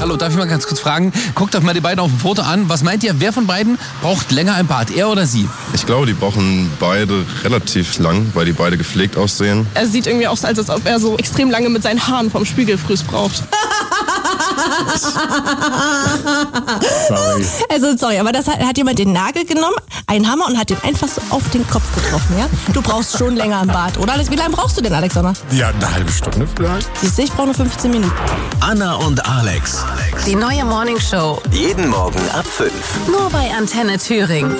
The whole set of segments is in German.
Hallo, darf ich mal ganz kurz fragen? Guckt euch mal die beiden auf dem Foto an. Was meint ihr, wer von beiden braucht länger im Bad, er oder sie? Ich glaube, die brauchen beide relativ lang, weil die beide gepflegt aussehen. Er sieht irgendwie aus, als ob er so extrem lange mit seinen Haaren vom Spiegelfrüß braucht. Sorry, aber das hat jemand den Nagel genommen, einen Hammer und hat den einfach so auf den Kopf getroffen, ja? Du brauchst schon länger im Bad, oder? Wie lange brauchst du denn, Alexander? Ja, eine halbe Stunde vielleicht. Siehst du, ich brauche nur 15 Minuten. Anna und Alex. Die neue Morningshow. Jeden Morgen ab 5. Nur bei Antenne Thüringen.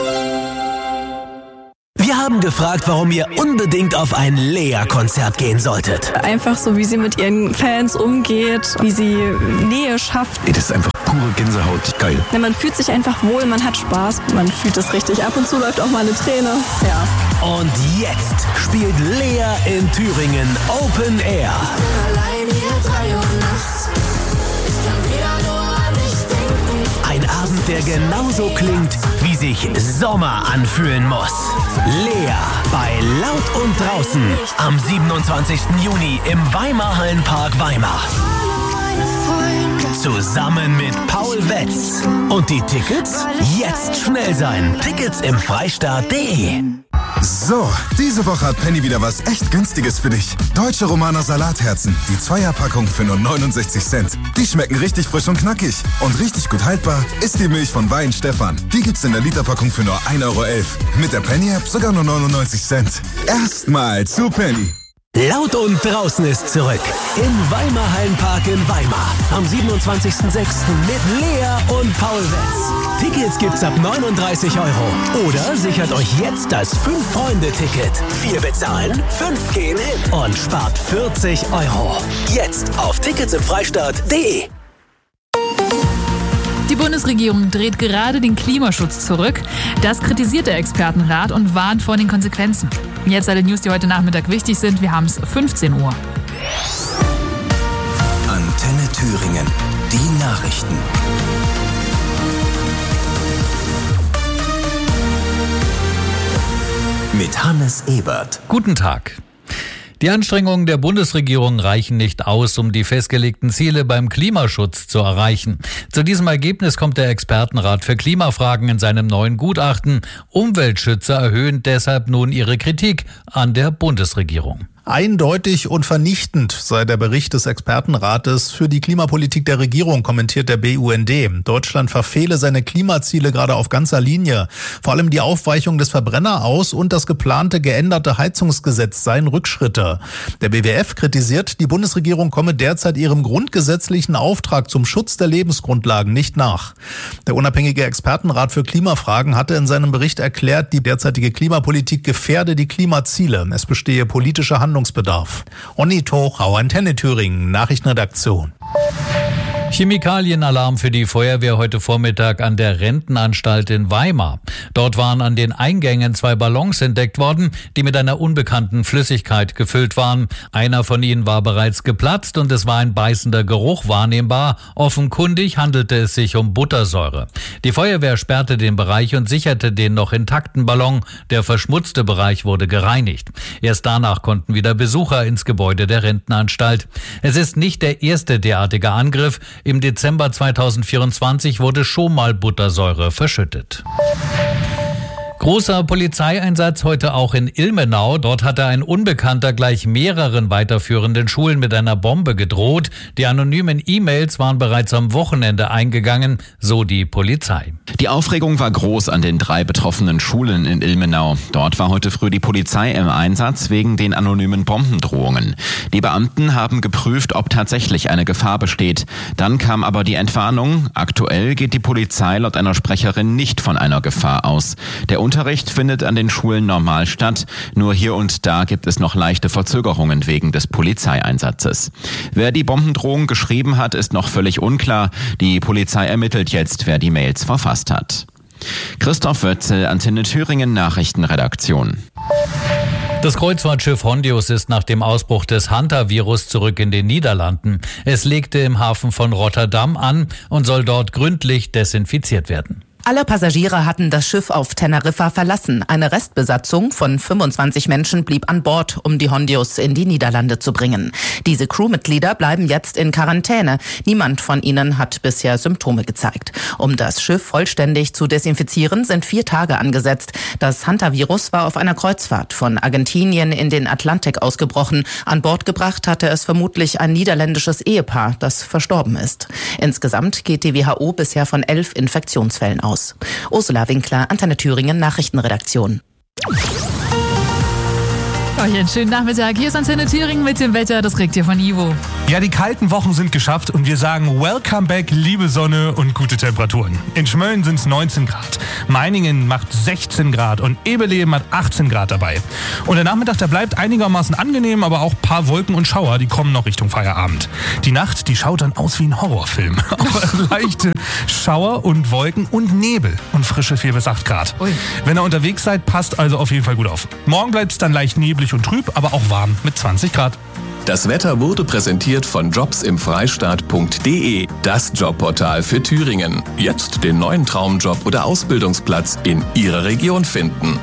Wir haben gefragt, warum ihr unbedingt auf ein Lea-Konzert gehen solltet. Einfach so, wie sie mit ihren Fans umgeht, wie sie Nähe schafft. Das ist einfach pure Gänsehaut. Geil. Ja, man fühlt sich einfach wohl, man hat Spaß, man fühlt es richtig. Ab und zu läuft auch mal eine Träne. Ja. Und jetzt spielt Lea in Thüringen Open Air. Ein Abend, der genauso klingt, wie sich Sommer anfühlen muss. Lea bei Laut und Draußen am 27. Juni im Weimar-Hallenpark Weimar. Zusammen mit Paul Wetz. Und die Tickets? Jetzt schnell sein. Tickets im Freistaat.de. So, diese Woche hat Penny wieder was echt Günstiges für dich. Deutsche Romaner Salatherzen. Die Zweierpackung für nur 69 Cent. Die schmecken richtig frisch und knackig. Und richtig gut haltbar ist die Milch von Weihenstephan. Die gibt's in der Literpackung für nur 1,11 Euro. Mit der Penny-App sogar nur 99 Cent. Erstmal zu Penny. Laut und Draußen ist zurück. Im Weimar-Hallenpark in Weimar. Am 27.06. mit Lea und Paul Wetz. Tickets gibt's ab 39 Euro. Oder sichert euch jetzt das 5-Freunde-Ticket. 4 bezahlen, 5 gehen hin. Und spart 40 Euro. Jetzt auf ticketsimfreistaat.de. Die Bundesregierung dreht gerade den Klimaschutz zurück. Das kritisiert der Expertenrat und warnt vor den Konsequenzen. Jetzt alle News, die heute Nachmittag wichtig sind. Wir haben es 15 Uhr. Antenne Thüringen. Die Nachrichten. Mit Hannes Ebert. Guten Tag. Die Anstrengungen der Bundesregierung reichen nicht aus, um die festgelegten Ziele beim Klimaschutz zu erreichen. Zu diesem Ergebnis kommt der Expertenrat für Klimafragen in seinem neuen Gutachten. Umweltschützer erhöhen deshalb nun ihre Kritik an der Bundesregierung. Eindeutig und vernichtend sei der Bericht des Expertenrates für die Klimapolitik der Regierung, kommentiert der BUND. Deutschland verfehle seine Klimaziele gerade auf ganzer Linie. Vor allem die Aufweichung des Verbrenneraus und das geplante geänderte Heizungsgesetz seien Rückschritte. Der BWF kritisiert, die Bundesregierung komme derzeit ihrem grundgesetzlichen Auftrag zum Schutz der Lebensgrundlagen nicht nach. Der unabhängige Expertenrat für Klimafragen hatte in seinem Bericht erklärt, die derzeitige Klimapolitik gefährde die Klimaziele. Es bestehe politischer Handlungsbedarf. Onni Tochau, Antenne Thüringen, Nachrichtenredaktion. Chemikalienalarm für die Feuerwehr heute Vormittag an der Rentenanstalt in Weimar. Dort waren an den Eingängen 2 Ballons entdeckt worden, die mit einer unbekannten Flüssigkeit gefüllt waren. Einer von ihnen war bereits geplatzt und es war ein beißender Geruch wahrnehmbar. Offenkundig handelte es sich um Buttersäure. Die Feuerwehr sperrte den Bereich und sicherte den noch intakten Ballon. Der verschmutzte Bereich wurde gereinigt. Erst danach konnten wieder Besucher ins Gebäude der Rentenanstalt. Es ist nicht der erste derartige Angriff. Im Dezember 2024 wurde schon mal Buttersäure verschüttet. Großer Polizeieinsatz heute auch in Ilmenau. Dort hatte ein Unbekannter gleich mehreren weiterführenden Schulen mit einer Bombe gedroht. Die anonymen E-Mails waren bereits am Wochenende eingegangen, so die Polizei. Die Aufregung war groß an den 3 betroffenen Schulen in Ilmenau. Dort war heute früh die Polizei im Einsatz wegen den anonymen Bombendrohungen. Die Beamten haben geprüft, ob tatsächlich eine Gefahr besteht. Dann kam aber die Entwarnung. Aktuell geht die Polizei laut einer Sprecherin nicht von einer Gefahr aus. Der Unterricht findet an den Schulen normal statt. Nur hier und da gibt es noch leichte Verzögerungen wegen des Polizeieinsatzes. Wer die Bombendrohung geschrieben hat, ist noch völlig unklar. Die Polizei ermittelt jetzt, wer die Mails verfasst hat. Christoph Wötzel, Antenne Thüringen Nachrichtenredaktion. Das Kreuzfahrtschiff Hondius ist nach dem Ausbruch des Hantavirus zurück in den Niederlanden. Es legte im Hafen von Rotterdam an und soll dort gründlich desinfiziert werden. Alle Passagiere hatten das Schiff auf Teneriffa verlassen. Eine Restbesatzung von 25 Menschen blieb an Bord, um die Hondios in die Niederlande zu bringen. Diese Crewmitglieder bleiben jetzt in Quarantäne. Niemand von ihnen hat bisher Symptome gezeigt. Um das Schiff vollständig zu desinfizieren, sind 4 Tage angesetzt. Das Hantavirus war auf einer Kreuzfahrt von Argentinien in den Atlantik ausgebrochen. An Bord gebracht hatte es vermutlich ein niederländisches Ehepaar, das verstorben ist. Insgesamt geht die WHO bisher von 11 Infektionsfällen aus. Ursula Winkler, Antenne Thüringen, Nachrichtenredaktion. Euch einen schönen Nachmittag. Hier ist Antenne Thüringen mit dem Wetter. Das kriegt ihr von Ivo. Ja, die kalten Wochen sind geschafft und wir sagen Welcome back, liebe Sonne und gute Temperaturen. In Schmölln sind es 19 Grad, Meiningen macht 16 Grad und Eberleben hat 18 Grad dabei. Und der Nachmittag, der bleibt einigermaßen angenehm, aber auch ein paar Wolken und Schauer, die kommen noch Richtung Feierabend. Die Nacht, die schaut dann aus wie ein Horrorfilm. Aber leichte Schauer und Wolken und Nebel und frische 4 bis 8 Grad. Ui. Wenn ihr unterwegs seid, passt also auf jeden Fall gut auf. Morgen bleibt es dann leicht neblig und trüb, aber auch warm mit 20 Grad. Das Wetter wurde präsentiert von jobsimfreistaat.de, das Jobportal für Thüringen. Jetzt den neuen Traumjob oder Ausbildungsplatz in Ihrer Region finden.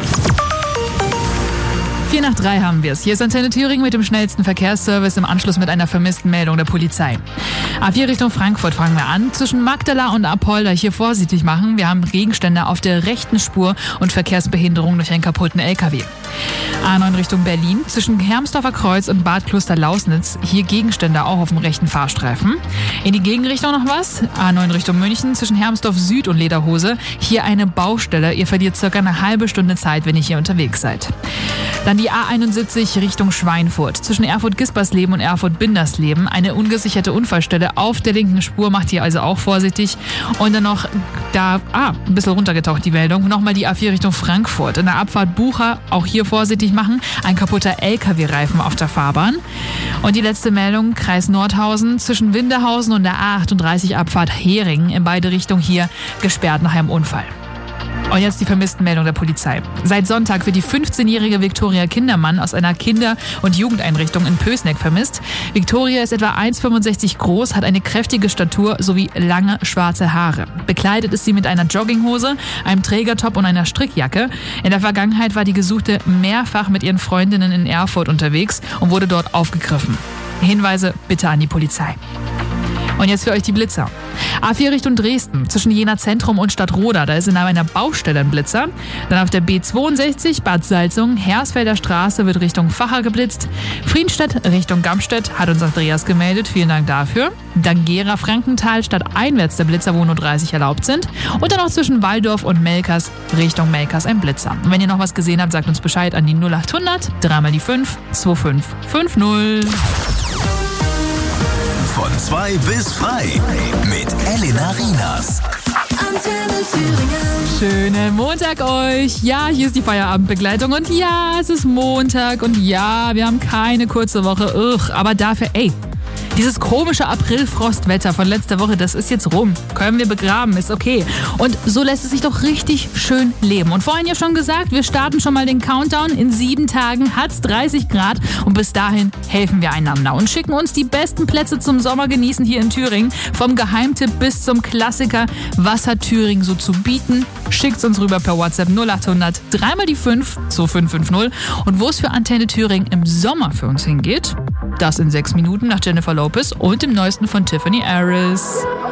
4 nach 3 haben wir es. Hier ist Antenne Thüringen mit dem schnellsten Verkehrsservice im Anschluss mit einer vermissten Meldung der Polizei. A4 Richtung Frankfurt fangen wir an. Zwischen Magdala und Apolda hier vorsichtig machen. Wir haben Gegenstände auf der rechten Spur und Verkehrsbehinderung durch einen kaputten LKW. A9 Richtung Berlin. Zwischen Hermsdorfer Kreuz und Bad Kloster-Lausnitz. Hier Gegenstände auch auf dem rechten Fahrstreifen. In die Gegenrichtung noch was. A9 Richtung München. Zwischen Hermsdorf Süd und Lederhose. Hier eine Baustelle. Ihr verliert circa eine halbe Stunde Zeit, wenn ihr hier unterwegs seid. Dann die A71 Richtung Schweinfurt. Zwischen Erfurt-Gispersleben und Erfurt-Bindersleben. Eine ungesicherte Unfallstelle auf der linken Spur. Macht ihr also auch vorsichtig. Und dann noch ein bisschen runtergetaucht die Meldung. Nochmal die A4 Richtung Frankfurt. In der Abfahrt Bucher auch hier vorsichtig machen. Ein kaputter LKW-Reifen auf der Fahrbahn. Und die letzte Meldung, Kreis Nordhausen. Zwischen Winterhausen und der A38 Abfahrt Hering. In beide Richtungen hier gesperrt nach einem Unfall. Und jetzt die Vermisstenmeldung der Polizei. Seit Sonntag wird die 15-jährige Viktoria Kindermann aus einer Kinder- und Jugendeinrichtung in Pößneck vermisst. Viktoria ist etwa 1,65 groß, hat eine kräftige Statur sowie lange schwarze Haare. Bekleidet ist sie mit einer Jogginghose, einem Trägertop und einer Strickjacke. In der Vergangenheit war die Gesuchte mehrfach mit ihren Freundinnen in Erfurt unterwegs und wurde dort aufgegriffen. Hinweise bitte an die Polizei. Und jetzt für euch die Blitzer. A4 Richtung Dresden, zwischen Jena Zentrum und Stadtroda, da ist in einer Baustelle ein Blitzer. Dann auf der B62 Bad Salzung, Hersfelder Straße wird Richtung Vacher geblitzt. Friedstedt Richtung Gamstedt hat uns Andreas gemeldet, vielen Dank dafür. Dann Gera Frankenthal stadteinwärts der Blitzer, wo nur 30 erlaubt sind. Und dann auch zwischen Waldorf und Melkers Richtung Melkers ein Blitzer. Und wenn ihr noch was gesehen habt, sagt uns Bescheid an die 0800 3 mal die 5 2550. Von 2 bis frei mit Elena Rienas. Schönen Montag euch. Ja, hier ist die Feierabendbegleitung und ja, es ist Montag und ja, wir haben keine kurze Woche. Aber dafür, dieses komische Aprilfrostwetter von letzter Woche, das ist jetzt rum. Können wir begraben, ist okay. Und so lässt es sich doch richtig schön leben. Und vorhin ja schon gesagt, wir starten schon mal den Countdown. In 7 Tagen hat's 30 Grad und bis dahin helfen wir einander und schicken uns die besten Plätze zum Sommer genießen hier in Thüringen. Vom Geheimtipp bis zum Klassiker. Was hat Thüringen so zu bieten? Schickt's uns rüber per WhatsApp 0800 3 mal die 5 2550. Und wo es für Antenne Thüringen im Sommer für uns hingeht, das in 6 Minuten nach Jennifer Lopez und dem neuesten von Tiffany Harris.